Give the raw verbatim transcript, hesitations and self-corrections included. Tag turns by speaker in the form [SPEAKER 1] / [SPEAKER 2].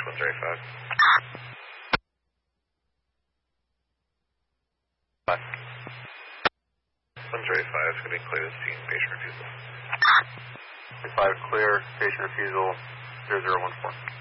[SPEAKER 1] one zero five. Five. one zero five, going to be clear to scene, patient refusal.
[SPEAKER 2] five clear, patient refusal, zero zero one four.